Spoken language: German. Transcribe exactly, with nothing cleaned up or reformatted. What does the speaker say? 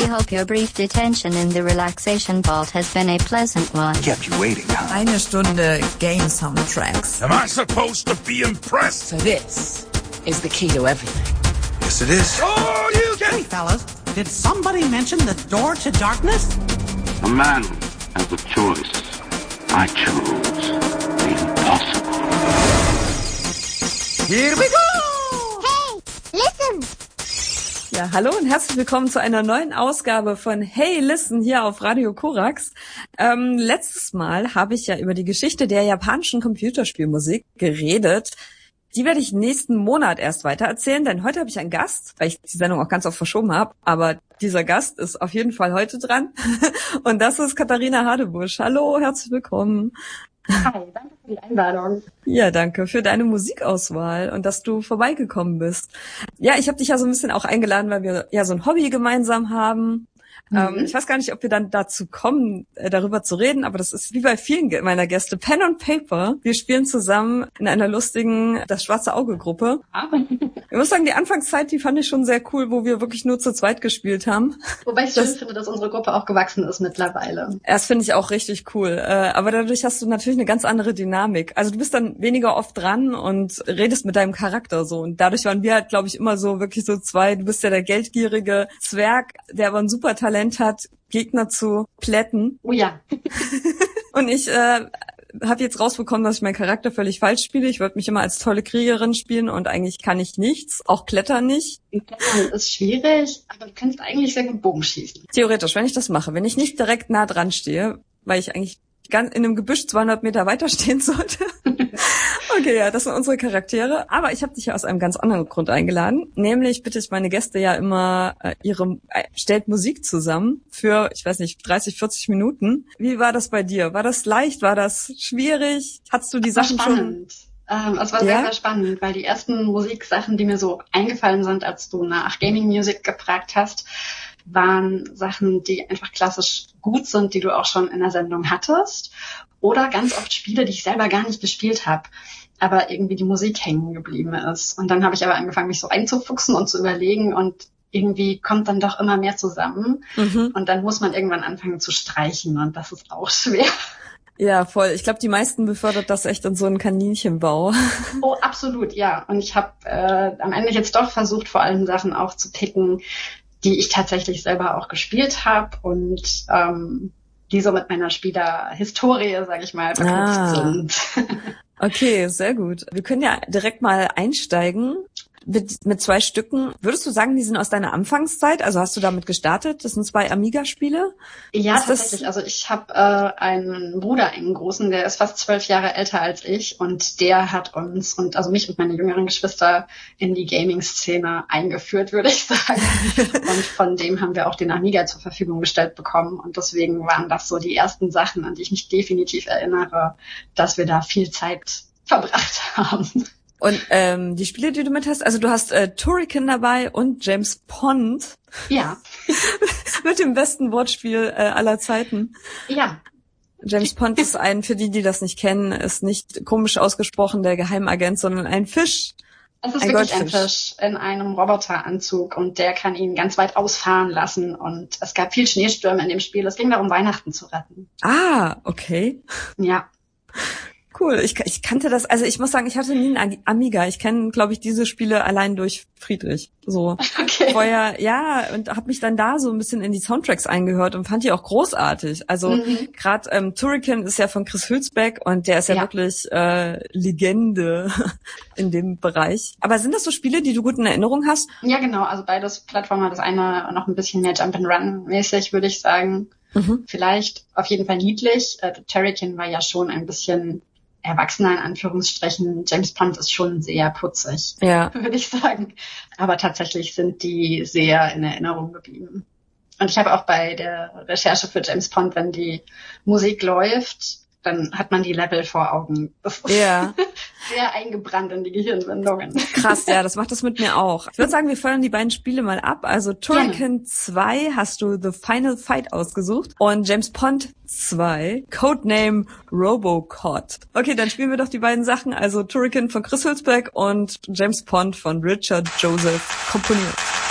We hope your brief detention in the relaxation vault has been a pleasant one. Kept you waiting, huh? Eine Stunde Game Soundtracks. Am I supposed to be impressed? So this is the key to everything. Yes, it is. Oh, you can... Hey, fellas, did somebody mention the door to darkness? A man has a choice. I choose the impossible. Here we go! Hey, listen! Ja, hallo und herzlich willkommen zu einer neuen Ausgabe von Hey, Listen hier auf Radio Korax. Ähm, letztes Mal habe ich ja über die Geschichte der japanischen Computerspielmusik geredet. Die werde ich nächsten Monat erst weitererzählen, denn heute habe ich einen Gast, weil ich die Sendung auch ganz oft verschoben habe. Aber dieser Gast ist auf jeden Fall heute dran. Und das ist Katharina Hadebusch. Hallo, herzlich willkommen. Hi, danke für die Einladung. Ja, danke für deine Musikauswahl und dass du vorbeigekommen bist. Ja, ich habe dich ja so ein bisschen auch eingeladen, weil wir ja so ein Hobby gemeinsam haben. Mhm. Ähm, ich weiß gar nicht, ob wir dann dazu kommen, äh, darüber zu reden, aber das ist wie bei vielen meiner Gäste. Pen and Paper. Wir spielen zusammen in einer lustigen Das Schwarze Auge Gruppe. Ah. Ich muss sagen, die Anfangszeit, die fand ich schon sehr cool, wo wir wirklich nur zu zweit gespielt haben. Wobei ich schön finde, dass unsere Gruppe auch gewachsen ist mittlerweile. Das finde ich auch richtig cool. Äh, aber dadurch hast du natürlich eine ganz andere Dynamik. Also du bist dann weniger oft dran und redest mit deinem Charakter so. Und dadurch waren wir halt, glaube ich, immer so wirklich so zwei. Du bist ja der geldgierige Zwerg, der aber ein super Talent hat, Gegner zu plätten. Oh ja. Und ich äh, habe jetzt rausbekommen, dass ich meinen Charakter völlig falsch spiele. Ich wollte mich immer als tolle Kriegerin spielen und eigentlich kann ich nichts, auch Klettern nicht. Klettern ist schwierig, aber du kannst eigentlich sehr gut Bogen schießen. Theoretisch, wenn ich das mache, wenn ich nicht direkt nah dran stehe, weil ich eigentlich ganz in einem Gebüsch zweihundert Meter weiter stehen sollte. Okay, ja, das sind unsere Charaktere. Aber ich habe dich ja aus einem ganz anderen Grund eingeladen. Nämlich bitte ich meine Gäste ja immer, äh, ihre äh, stellt Musik zusammen für, ich weiß nicht, dreißig, vierzig Minuten. Wie war das bei dir? War das leicht? War das schwierig? Hattest du die das Sachen war spannend. schon... Ähm, es war ja? sehr, sehr spannend, weil die ersten Musiksachen, die mir so eingefallen sind, als du nach Gaming Music gefragt hast, waren Sachen, die einfach klassisch gut sind, die du auch schon in der Sendung hattest. Oder ganz oft Spiele, die ich selber gar nicht gespielt habe, aber irgendwie die Musik hängen geblieben ist. Und dann habe ich aber angefangen, mich so einzufuchsen und zu überlegen und irgendwie kommt dann doch immer mehr zusammen. Mhm. Und dann muss man irgendwann anfangen zu streichen und das ist auch schwer. Ja, voll. Ich glaube, die meisten befördert das echt in so einen Kaninchenbau. Oh, absolut, ja. Und ich habe äh, am Ende jetzt doch versucht, vor allem Sachen auch zu picken, die ich tatsächlich selber auch gespielt habe und ähm, die so mit meiner Spielerhistorie, sage ich mal, verknüpft ah. sind. Okay, sehr gut. Wir können ja direkt mal einsteigen mit, mit zwei Stücken. Würdest du sagen, die sind aus deiner Anfangszeit? Also hast du damit gestartet? Das sind zwei Amiga-Spiele? Ja, ist tatsächlich. Das? Also ich habe äh, einen Bruder, einen großen, der ist fast zwölf Jahre älter als ich und der hat uns und also mich und meine jüngeren Geschwister in die Gaming-Szene eingeführt, würde ich sagen. Und von dem haben wir auch den Amiga zur Verfügung gestellt bekommen und deswegen waren das so die ersten Sachen, an die ich mich definitiv erinnere, dass wir da viel Zeit verbracht haben. Und ähm, die Spiele, die du mit hast, also du hast äh, Turrican dabei und James Pond. Ja. Mit dem besten Wortspiel äh, aller Zeiten. Ja. James Pond ist ein, für die, die das nicht kennen, ist nicht komisch ausgesprochen der Geheimagent, sondern ein Fisch. Es ist ein wirklich Goldfisch. ein Fisch in einem Roboteranzug und der kann ihn ganz weit ausfahren lassen und es gab viel Schneestürme in dem Spiel. Es ging darum, Weihnachten zu retten. Ah, okay. Ja. Cool, ich, ich kannte das, also ich muss sagen, ich hatte nie einen Amiga. Ich kenne, glaube ich, diese Spiele allein durch Friedrich. So okay. Vorher, ja, und habe mich dann da so ein bisschen in die Soundtracks eingehört und fand die auch großartig. Also mhm. gerade ähm, Turrican ist ja von Chris Hülsbeck und der ist ja, ja. wirklich äh, Legende in dem Bereich. Aber sind das so Spiele, die du gut in Erinnerung hast? Ja, genau. Also beides Plattformer, das eine noch ein bisschen mehr Jump-and-Run-mäßig, würde ich sagen. Mhm. Vielleicht auf jeden Fall niedlich. Äh, Turrican war ja schon ein bisschen erwachsener in Anführungsstrichen. James Pond ist schon sehr putzig, ja. würde ich sagen. Aber tatsächlich sind die sehr in Erinnerung geblieben. Und ich habe auch bei der Recherche für James Pond, wenn die Musik läuft, dann hat man die Level vor Augen. Das ist ja. sehr eingebrannt in die Gehirnwindungen. Krass, ja, das macht das mit mir auch. Ich würde sagen, wir feuern die beiden Spiele mal ab. Also Turrican zwei hast du The Final Fight ausgesucht und James Pond zwei, Codename Robocod. Okay, dann spielen wir doch die beiden Sachen. Also Turrican von Chris Hülsbeck und James Pond von Richard Joseph komponiert.